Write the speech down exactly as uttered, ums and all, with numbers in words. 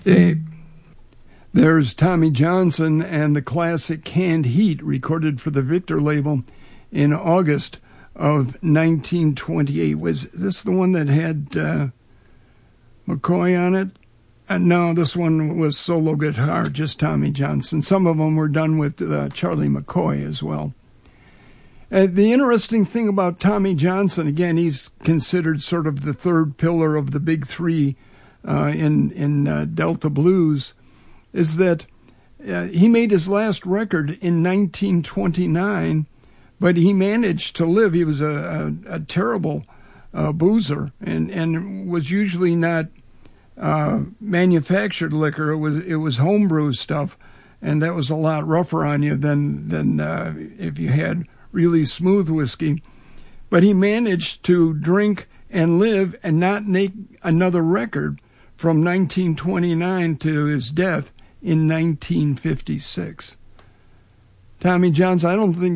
Eh, there's Tommy Johnson and the classic Canned Heat, recorded for the Victor label in August of nineteen twenty-eight. Was this the one that had uh, McCoy on it? Uh, no, this one was solo guitar, just Tommy Johnson. Some of them were done with uh, Charlie McCoy as well. Uh, the interesting thing about Tommy Johnson, again, he's considered sort of the third pillar of the big three uh, in, in uh, Delta Blues, is that uh, he made his last record in nineteen twenty-nine, but he managed to live. He was a, a, a terrible uh, boozer and, and was usually not uh, manufactured liquor. It was it was homebrew stuff, and that was a lot rougher on you than, than uh, if you had really smooth whiskey. But he managed to drink and live and not make another record from nineteen twenty-nine to his death in nineteen fifty-six. Tommy Johnson, I don't think